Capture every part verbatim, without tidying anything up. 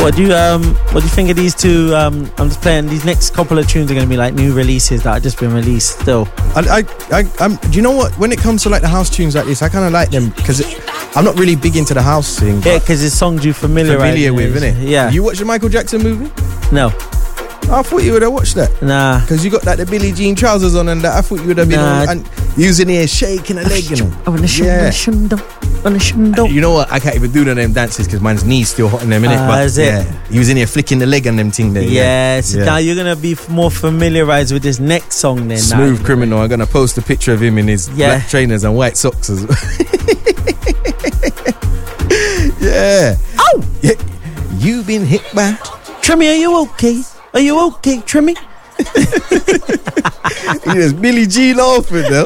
What do you um what do you think of these two? Um, I'm just playing. These next couple of tunes are going to be like new releases that have just been released. Still, I, I, I, I'm, do you know what? When it comes to like the house tunes like this, I kind of like them because I'm not really big into the house thing. Yeah, because it's songs you familiar familiar with, is, innit? Yeah. You watch the Michael Jackson movie? No. I thought you would have watched that. Nah. Because you got like the Billie Jean trousers on and that. I thought you would have been nah. on, and using it, shaking a leg, you know. Yeah. You know what? I can't even do none of them dances because my knees still hot in them, innit? Uh, but is it? Yeah, he was in here flicking the leg on them thing there. Yeah, yeah. so yeah. now you're going to be more familiarised with this next song then. Smooth now. Criminal. I'm going to post a picture of him in his yeah. black trainers and white socks as well. Yeah. Oh! Yeah. You've been hit by... Trimmy, are you okay? Are you okay, Trimmy? Yes, Billie Jean laughing now.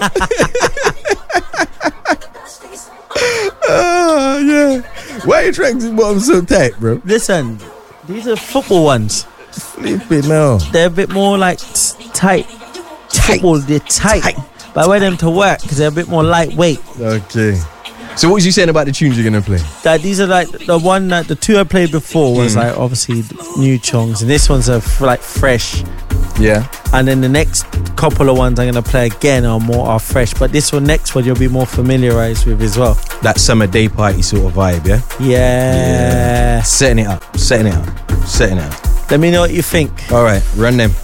Oh, yeah. Why are you trying to bottom so tight, bro? Listen, these are football ones. Flipping now. They're a bit more like t- tight. Tight. Football, they're tight. tight. But I wear them to work because they're a bit more lightweight. Okay. So what was you saying about the tunes you're going to play? That these are like the one that the two I played before was mm. like obviously new songs, and this one's a f- like fresh. Yeah. And then the next couple of ones I'm going to play again are more are fresh, but this one next one you'll be more familiarized with as well. That summer day party sort of vibe, yeah? Yeah. Yeah. Setting it up, setting it up, setting it up. Let me know what you think. All right, run them.